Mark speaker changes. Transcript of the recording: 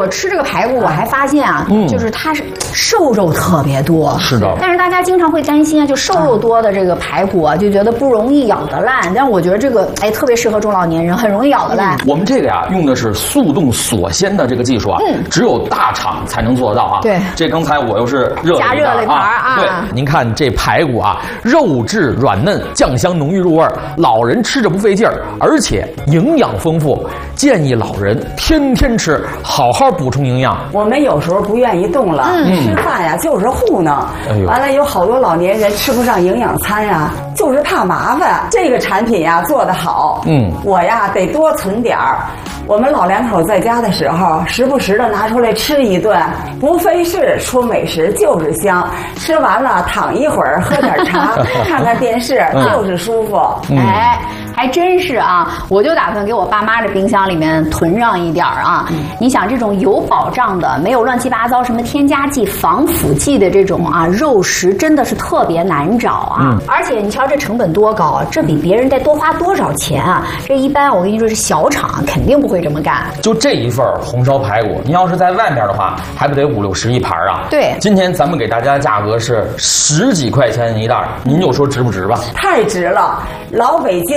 Speaker 1: 我吃这个排骨，我还发现啊，就是它是瘦肉特别多。
Speaker 2: 是的。
Speaker 1: 但是大家经常会担心啊，就瘦肉多的这个排骨啊，就觉得不容易咬得烂。但是我觉得这个特别适合中老年人，很容易咬得烂。
Speaker 2: 我们这个呀，用的是速冻锁鲜的这个技术啊，只有大厂才能做得到啊。
Speaker 1: 对，
Speaker 2: 这刚才我又是
Speaker 1: 加热了一盘啊。
Speaker 2: 对，您看这排骨啊，肉质软嫩，酱香浓郁入味，老人吃着不费劲儿，而且营养丰富，建议老人天天吃，好好补充营养。
Speaker 3: 我们有时候不愿意动了，吃饭呀就是糊弄，完了有好多老年人吃不上营养餐呀，就是怕麻烦。这个产品呀做得好，我呀得多存点儿。我们老两口在家的时候，时不时的拿出来吃一顿，不费事，出美食就是香。吃完了躺一会儿，喝点茶，看看电视，就是舒服。
Speaker 1: 还真是啊！我就打算给我爸妈的冰箱里面囤上一点啊。你想，这种有保障的、没有乱七八糟什么添加剂、防腐剂的这种啊肉食，真的是特别难找啊。而且你瞧这成本多高，这比别人得多花多少钱啊！这一般我跟你说是小厂肯定不会这么干。
Speaker 2: 就这一份红烧排骨，您要是在外面的话，还不得50、60一盘啊？
Speaker 1: 对。
Speaker 2: 今天咱们给大家的价格是10几块钱一袋，您就说值不值吧？
Speaker 3: 太值了，老北京。